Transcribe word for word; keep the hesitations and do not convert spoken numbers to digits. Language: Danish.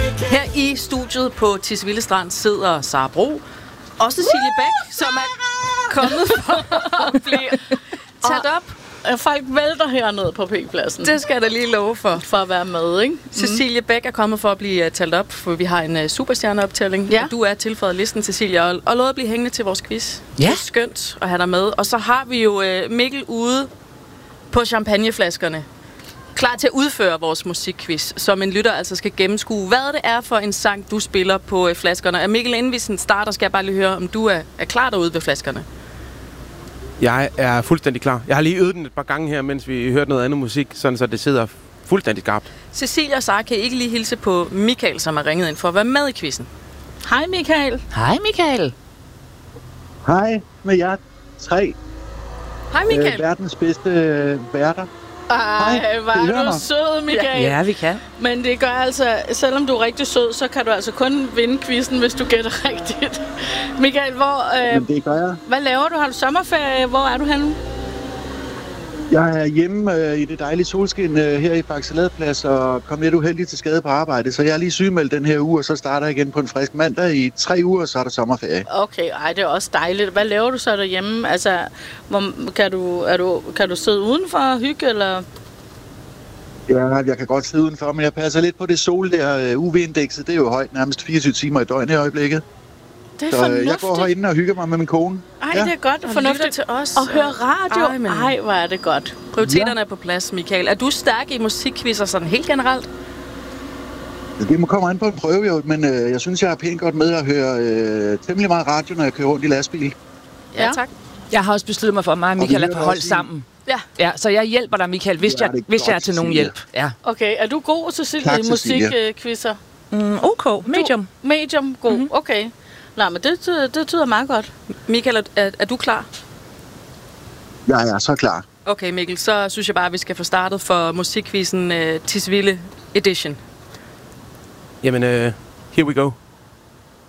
Her i studiet på Tisvilde Strand sidder Sara Bro og Cecilie Bæk, som er kommet for at blive taget op. Folk vælter hernede på P-pladsen. Det skal jeg da lige love for. For at være med, ikke? Mm. Cecilie Bæk er kommet for at blive uh, talt op, for vi har en uh, superstjerneoptælling. Ja. Du er tilføjet listen, Cecilie, og, og lovet at blive hængende til vores quiz. Ja. Det er skønt at have dig med. Og så har vi jo uh, Mikkel ude på champagneflaskerne, klar til at udføre vores musikquiz, som en lytter altså skal gennemskue, hvad det er for en sang, du spiller på uh, flaskerne. Og Mikkel, inden vi sådan starter, skal jeg bare lige høre, om du er, er klar derude ved flaskerne. Jeg er fuldstændig klar. Jeg har lige øvet den et par gange her, mens vi hørte noget andet musik, sådan så det sidder fuldstændig skarpt. Cecilie og Sara, kan I ikke lige hilse på Michael, som er ringet ind for at være med i quizzen? Hej Michael. Hej Michael. Hej med jer tre. Hej Michael. Øh, verdens bedste øh, værter. Ej, hvor Kan I høre er du mig? sød, Michael. Ja, vi kan. Men det gør altså, selvom du er rigtig sød, så kan du altså kun vinde quizzen, hvis du gætter rigtigt. Michael, hvor, øh, Men det gør jeg. hvad laver du? Har du sommerferie? Hvor er du henne? Jeg er hjemme øh, i det dejlige solskin øh, her i Faxe Ladeplads og kom lidt uheldig til skade på arbejde. Så jeg er lige sygemeldt den her uge, og så starter jeg igen på en frisk mandag. I tre uger, så er der sommerferie. Okay, ej, det er også dejligt. Hvad laver du så derhjemme? Altså, hvor, kan, du, er du, kan du sidde udenfor og hygge, eller... Ja, jeg kan godt sidde udenfor, men jeg passer lidt på det sol der. U V-indekset, det er jo højt, nærmest fireogtyve timer i døgnet i øjeblikket. Det er Så øh, jeg går fornuftigt. herinde og hygger mig med min kone. Ej, Ja. det er godt og Og fornuftigt. lytter til os. Og høre radio. Ej, men- Ej, hvor er det godt. Prioriteterne er på plads, Michael. Er du stærk i musikquizzer sådan helt generelt? Det må komme an på en prøve jo, men øh, jeg synes, jeg er pænt godt med at høre øh, temmelig meget radio, når jeg kører rundt i lastbil. Ja, Ja. tak. Jeg har også besluttet mig for, at mig og Michael vi er på hører hold også i- sammen. Ja. Ja, så jeg hjælper dig, Michael, hvis, Det er jeg, det hvis jeg er godt, til nogen Cecilie. hjælp. Ja. Okay, er du god, Cecilie, Tak, i Cecilie. musikquizzer? Mm, ok, medium. Du, medium, god. Mm-hmm. Okay. Nej, men det, det, det tyder meget godt. Michael, er, er, er du klar? Jeg er så klar. Okay, Mikkel, så synes jeg bare, at vi skal få startet for musikquizzen uh, Tisvilde Edition. Jamen, uh, here we go.